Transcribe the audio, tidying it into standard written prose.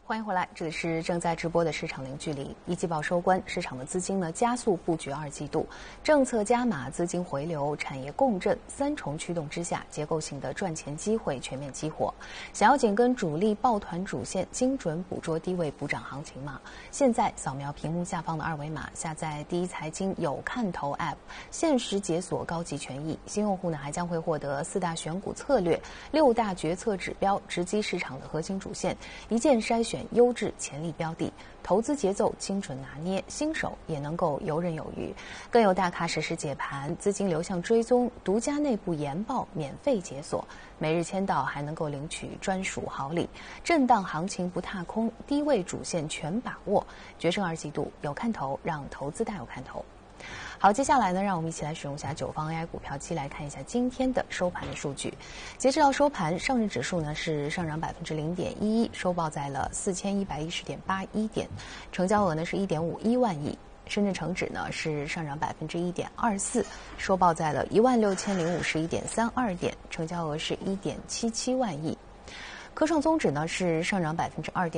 欢迎回来，这里是正在直播的市场零距离。一季报收官，市场的资金呢加速布局二季度，政策加码、资金回流、产业共振三重驱动之下，结构性的赚钱机会全面激活。想要紧跟主力抱团主线，精准捕捉低位补涨行情吗？现在扫描屏幕下方的二维码，下载第一财经有看头 App， 限时解锁高级权益。新用户呢还将会获得4大选股策略、6大决策指标，直击市场的核心主线，一键筛选优质潜力标的，投资节奏精准拿捏，新手也能够游刃有余。更有大咖实时解盘、资金流向追踪、独家内部研报免费解锁，每日签到还能够领取专属好礼。震荡行情不踏空，低位主线全把握，决胜二季度有看头，让投资大有看头。好，接下来呢，让我们一起来使用一下九方 AI 股票期来看一下今天的收盘的数据。截止到收盘，上证指数呢是上涨0.11%，收报在了4110.81点，成交额呢是1.51万亿。深圳成指呢是上涨1.24%，收报在了16051.32点，成交额是1.77万亿。科创综指呢是上涨2.2%。